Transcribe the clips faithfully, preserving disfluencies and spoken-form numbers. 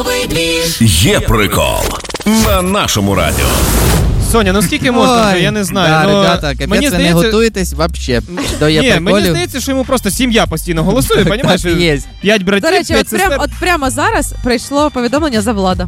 Є прикол на нашому радіо. Соня, ну скільки можна вже, я не знаю. Да, но ребята, капець, мені ви здається... не готуєтесь вообще до є Ні, приколів. мені здається, що йому просто сім'я постійно голосує, понімаєш? П'ять братів, До речі, п'ять от, сестер. прям, от прямо зараз прийшло повідомлення за Влада.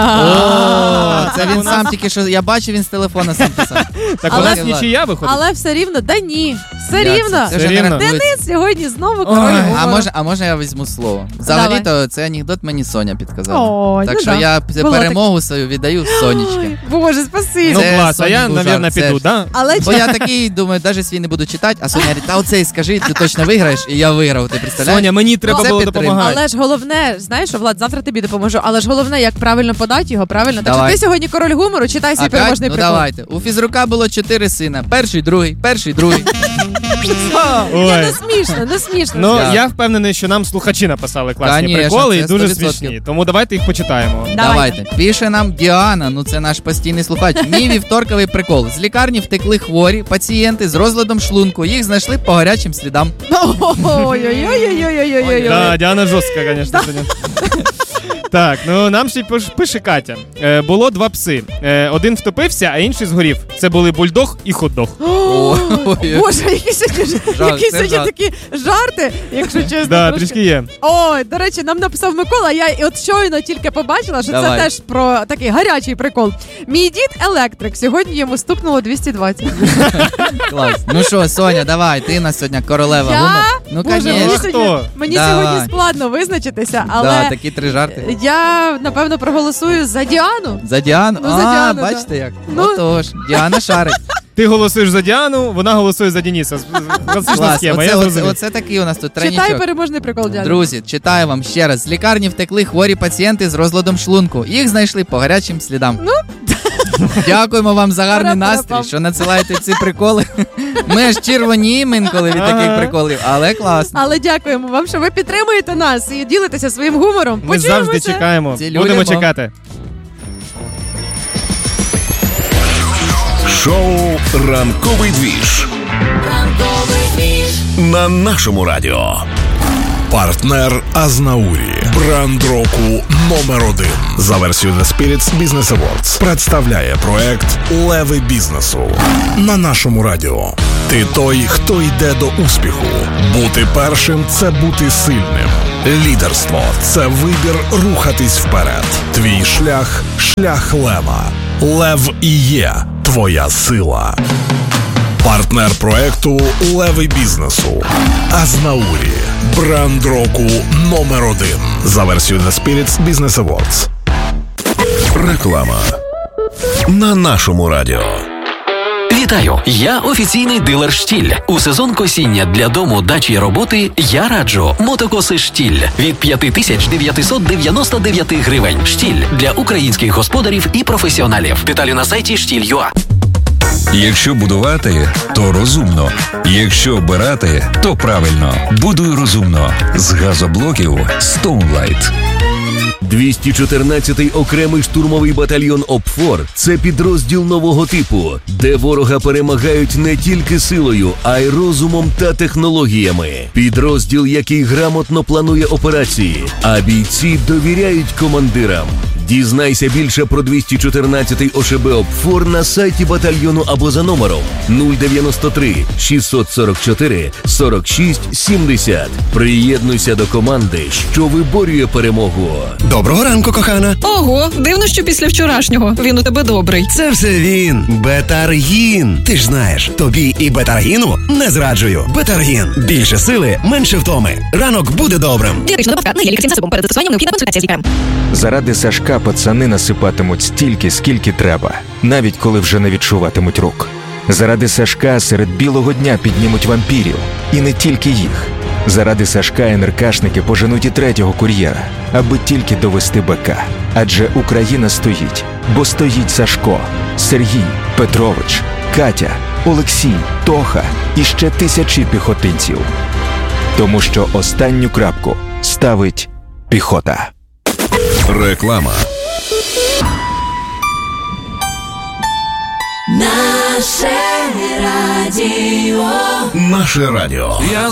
О, це він сам тільки що, я бачив, він з телефона сам писав. Так Але- у нас нічия виходить. Але все рівно, да ні, все Як це? рівно. Це вже Все не рівно. рахується. Денис сьогодні знову Ой. король А гумору. може, а може я візьму слово? Взагалі-то це анекдот мені Соня підказала. Ой, так ну що да. я Було перемогу свою віддаю Сонечки. Ой, Боже, спасибі. Ну Це клас, а я, Соня був навірно, жарт, це піду, ж. да? Але Бо я такий, думаю, навіть свій не буду читати, а Соня говорить, та оцей скажи, ти точно виграєш, і я виграв, ти представляєш? Соня, мені треба Це було підтримка. допомагати. Але ж головне, знаєш, що, Влад, завтра тобі допоможу, але ж головне, як правильно подати його, правильно? Так Давай. що ти сьогодні король гумору, читай свій Опять? переможний Ну прикол. давайте. У фізрука було чотири сина. Перший, другий, перший, другий. Ні, Ой. не смішно, не смішно. Ну, Я- я впевнений, що нам слухачі написали класні Конечно, приколи і це дуже сто відсотків. смішні. Тому давайте їх почитаємо. Давайте. Пише нам Діана, ну це наш постійний слухач. Мій вівторковий прикол. З лікарні втекли хворі пацієнти з розладом шлунку. Їх знайшли по гарячим слідам. Ой-ой-ой-ой-ой-ой-ой-ой. Да, Діана жорстка, звісно, сьогодні. Так, ну нам ще й пиш- пише Катя. Е, було два пси. Е, один втопився, а інший згорів. Це були бульдог і хот-дог. Ой. Боже, які сьогодні, Жарт, які це сьогодні жарт. такі жарти, якщо чесно. Да, трошки. трішки є. Ой, до речі, нам написав Микола, я і от щойно тільки побачила, що Давай. це теж про такий гарячий прикол. Мій дід електрик, сьогодні йому стукнуло двісті двадцять. Клас. Ну що, Соня, давай, ти нас сьогодні королева Я? гумору. Ну, Боже, мені, конечно. Хто? сьогодні, мені Давай. сьогодні складно визначитися, але Да, такі три жарти. я, напевно, проголосую за Діану. За Діану? Ну, за а, Діану, бачите да. як? Ну. Отож, Діана шарить. Ти голосуєш за Діану, вона голосує за Дениса. Класична Клас. схема, Оце, я оце, зрозумів. оце такий у нас тут Читай тройничок. переможний прикол, Діана. Друзі, читаю вам ще раз. З лікарні втекли хворі пацієнти з розладом шлунку. Їх знайшли по гарячим слідам. Ну? Дякуємо вам за гарний Пара-пара-пам. настрій, що надсилаєте ці приколи. Ми ж червоніємо інколи від таких Ага. приколів, але класно. Але дякуємо вам, що ви підтримуєте нас і ділитеся своїм гумором. Ми Почуємося. завжди чекаємо. Цілюємо. Будемо чекати. Шоу «Ранковий двіж» на нашому радіо. Партнер Азнаурі. Бренд року номер один. За версією The Spirits Business Awards представляє проект «Леви бізнесу» на нашому радіо. Ти той, хто йде до успіху. Бути першим – це бути сильним. Лідерство – це вибір рухатись вперед. Твій шлях – шлях лева. Лев і є твоя сила. Партнер проекту «Леви бізнесу» Азнаурі. Бренд року номер один. За версією The Spirits Business Awards. Реклама на нашому радіо. Вітаю! Я офіційний дилер «Штіль». У сезон косіння для дому, дачі й роботи я раджу мотокоси «Штіль» від п'ять тисяч дев'ятсот дев'яносто дев'ять гривень. «Штіль» для українських господарів і професіоналів. Деталі на сайті штіль крапка ю а. Якщо будувати, то розумно. Якщо обирати, то правильно. Будуй розумно. З газоблоків Stoneline. двісті чотирнадцятий окремий штурмовий батальйон ОПФОР – це підрозділ нового типу, де ворога перемагають не тільки силою, а й розумом та технологіями. Підрозділ, який грамотно планує операції, а бійці довіряють командирам. Дізнайся більше про двісті чотирнадцятий ОШБ ОПФОР на сайті батальйону або за номером нуль дев'яносто три шістсот сорок чотири сорок шість сімдесят. Приєднуйся до команди, що виборює перемогу. Доброго ранку, кохана. Ого, дивно, що після вчорашнього. Він у тебе добрий. Це все він. Бетаргін. Ти ж знаєш, тобі і бетаргіну не зраджую. Бетаргін. Більше сили, менше втоми. Ранок буде добрим. Дієтична добавка на гелі засобом перед застосуванням необхідна консультація з лікарем. Заради Сашка пацани насипатимуть стільки, скільки треба, навіть коли вже не відчуватимуть рук. Заради Сашка серед білого дня піднімуть вампірів. І не тільки їх. Заради Сашка НРКшники поженуть і третього кур'єра, аби тільки довести БК. Адже Україна стоїть, бо стоїть Сашко, Сергій, Петрович, Катя, Олексій, Тоха і ще тисячі піхотинців. Тому що останню крапку ставить піхота. Реклама. Наше радіо. Наше радіо.